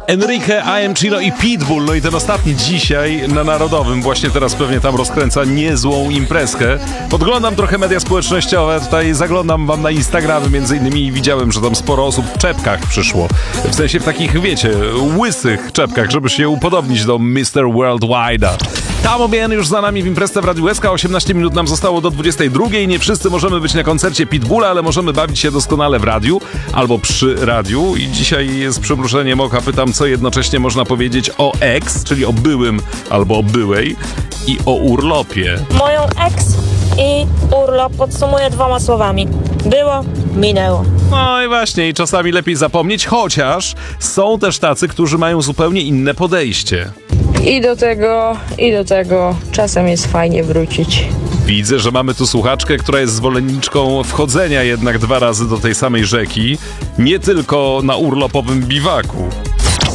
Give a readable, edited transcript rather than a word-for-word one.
Enrique, I Am Chino i Pitbull, no i ten ostatni dzisiaj na Narodowym, właśnie teraz pewnie tam rozkręca niezłą imprezkę. Podglądam trochę media społecznościowe, tutaj zaglądam wam na Instagramy między innymi i widziałem, że tam sporo osób w czepkach przyszło. W sensie w takich, wiecie, łysych czepkach, żeby się upodobnić do Mr. Worldwide'a. Tam OBN już za nami w imprezce w Radiu SK, 18 minut nam zostało do 22. Nie wszyscy możemy być na koncercie Pitbulla, ale możemy bawić się doskonale w radiu albo przy radiu i dzisiaj z przymrużeniem oka pytam, co jednocześnie można powiedzieć o ex, czyli o byłym albo o byłej i o urlopie. Moją ex i urlop podsumuję 2 słowami. Było, minęło. No i właśnie, i czasami lepiej zapomnieć, chociaż są też tacy, którzy mają zupełnie inne podejście. I do tego czasem jest fajnie wrócić. Widzę, że mamy tu słuchaczkę, która jest zwolenniczką wchodzenia jednak 2 razy do tej samej rzeki, nie tylko na urlopowym biwaku.